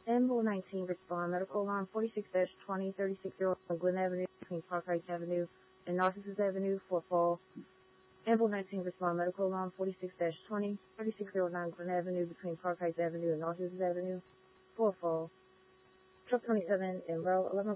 Amble 19 respond. Medical alarm 46-20, 36-year-old on Glen Avenue between Park Heights Avenue and Narcissus Avenue for fall. Amble 19 respond. Medical alarm 46-20, 36-year-old on Glen Avenue between Park Heights Avenue and Narcissus Avenue for fall. Truck 27 in row